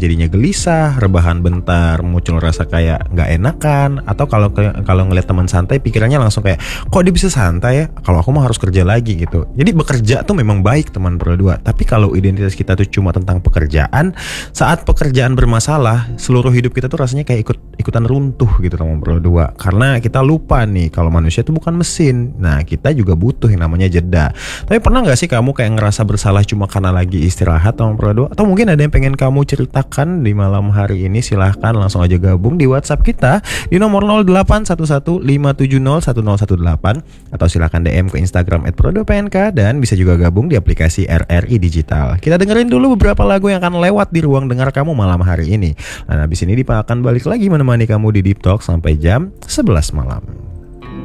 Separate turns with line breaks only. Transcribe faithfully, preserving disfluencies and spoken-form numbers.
jadinya gelisah, rebahan bentar, muncul rasa kayak nggak enakan, atau kalau kalau ngeliat teman santai pikirannya langsung kayak kok dia bisa santai ya, kalau aku mah harus kerja lagi gitu. Jadi bekerja tuh memang baik teman berdua, tapi kalau identitas kita tuh cuma tentang pekerjaan, saat pekerjaan bermasalah, seluruh hidup kita tuh rasanya kayak ikut ikutan runtuh gitu teman berdua, karena kita lupa nih kalau manusia tuh bukan mesin. Nah kita juga butuh yang namanya jeda. Tapi pernah nggak sih kamu kayak ngerasa bersalah cuma karena lagi istirahat teman berdua? Atau mungkin ada yang pengen kamu ceritakan di malam hari ini? Silahkan langsung aja gabung di WhatsApp kita di nomor nol delapan satu satu lima tujuh nol satu nol satu delapan, atau silahkan D M ke Instagram et prodo p n k, dan bisa juga gabung di aplikasi R R I Digital. Kita dengerin dulu beberapa lagu yang akan lewat di ruang dengar kamu malam hari ini. Dan habis ini Dipa akan balik lagi menemani kamu di Deep Talk sampai jam sebelas malam.